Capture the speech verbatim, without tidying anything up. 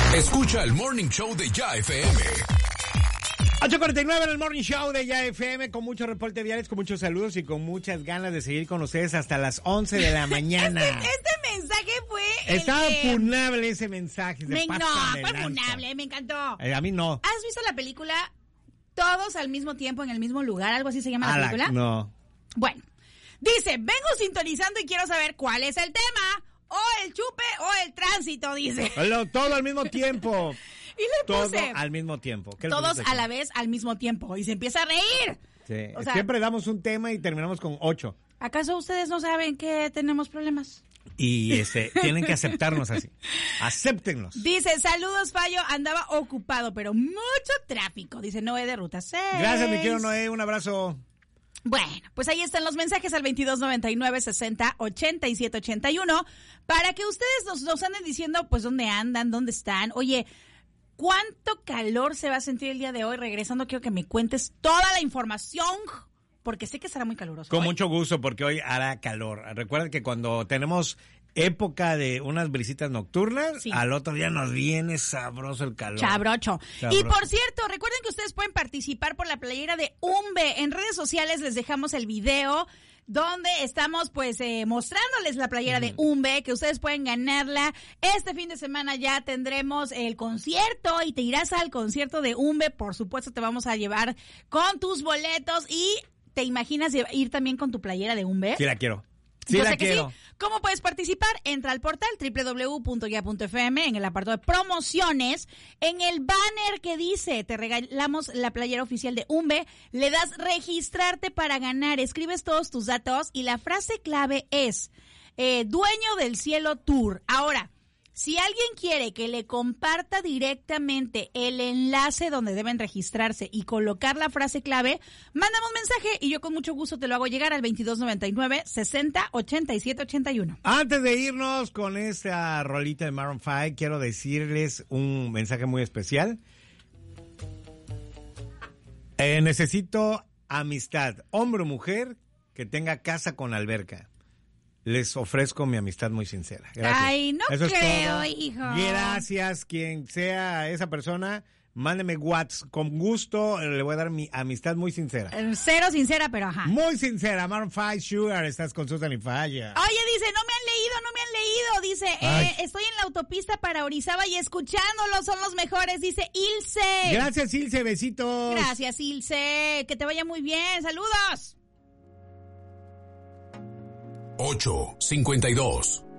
Escucha el Morning Show de Ya F M. ocho cuarenta y nueve en el Morning Show de Ya F M, con muchos reportes viales, con muchos saludos y con muchas ganas de seguir con ustedes hasta las once de la mañana. Este, este mensaje fue... Estaba el que... funable ese mensaje. Me, no, fue funable, me encantó. Eh, a mí no. ¿Has visto la película Todos al mismo tiempo en el mismo lugar? ¿Algo así se llama la Ala, película? No. Bueno, dice, vengo sintonizando y quiero saber cuál es el tema. O el chupe o el tránsito, dice. Todo al mismo tiempo. Y le Todo puse, al mismo tiempo. todos a la vez, al mismo tiempo. Y se empieza a reír. Sí. O sea, siempre damos un tema y terminamos con ocho. ¿Acaso ustedes no saben que tenemos problemas? Y este, tienen que aceptarnos así. Acéptennos. Dice, saludos, Fallo, andaba ocupado, pero mucho tráfico. Dice Noé de Ruta seis. Gracias, mi querido Noé, un abrazo. Bueno, pues ahí están los mensajes al veintidós noventa y nueve sesenta ochenta y siete ochenta y uno para que ustedes nos, nos anden diciendo pues dónde andan, dónde están. Oye, ¿cuánto calor se va a sentir el día de hoy? Regresando, quiero que me cuentes toda la información, porque sé que será muy caluroso. Con hoy. mucho gusto, porque hoy hará calor. Recuerden que cuando tenemos época de unas brisitas nocturnas, sí, al otro día nos viene sabroso el calor. Chabrocho. Sabroso. Y por cierto, recuerden que ustedes pueden participar por la playera de Umbe. En redes sociales les dejamos el video donde estamos pues eh, mostrándoles la playera mm. de Umbe, que ustedes pueden ganarla. Este fin de semana ya tendremos el concierto y te irás al concierto de Umbe. Por supuesto te vamos a llevar con tus boletos y ¿te imaginas ir también con tu playera de Umbe? Sí la quiero. Sí, Yo la sé que quiero. Sí. ¿Cómo puedes participar? Entra al portal doble u doble u doble u punto ya punto f m en el apartado de promociones. En el banner que dice, te regalamos la playera oficial de Umbe, le das registrarte para ganar, escribes todos tus datos y la frase clave es eh, Dueño del Cielo Tour. Ahora, si alguien quiere que le comparta directamente el enlace donde deben registrarse y colocar la frase clave, mándame un mensaje y yo con mucho gusto te lo hago llegar al veintidós noventa y nueve sesenta ochenta y siete ochenta y uno. Antes de irnos con esta rolita de Maroon cinco, quiero decirles un mensaje muy especial. Eh, necesito amistad, hombre o mujer, que tenga casa con alberca. Les ofrezco mi amistad muy sincera. Gracias. Ay, no Eso creo, es todo. hijo. Gracias, quien sea esa persona, mándeme WhatsApp. Con gusto le voy a dar mi amistad muy sincera. Cero sincera, pero ajá. Muy sincera. Maroon cinco, Sugar, estás con Susan y Falla. Oye, dice, no me han leído, no me han leído. Dice, eh, estoy en la autopista para Orizaba y escuchándolos, son los mejores. Dice Ilse. Gracias, Ilse, besitos. Gracias, Ilse. Que te vaya muy bien. Saludos. ocho cincuenta y dos